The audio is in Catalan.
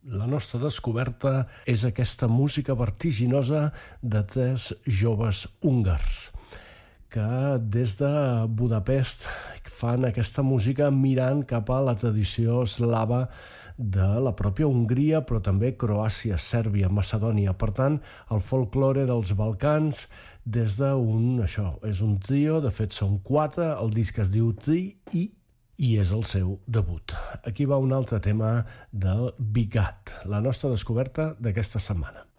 La nostra descoberta és aquesta música vertiginosa de 3 joves húngars que des de Budapest fan aquesta música mirant cap a la tradició eslava de la pròpia Hongria, però també Croàcia, Sèrbia, Macedònia. Per tant, el folklore dels Balcans des això, és un trio, de fet són 4, el disc es diu Tri i és el seu debut. Aquí va un altre tema del Bigat, la nostra descoberta d'aquesta setmana.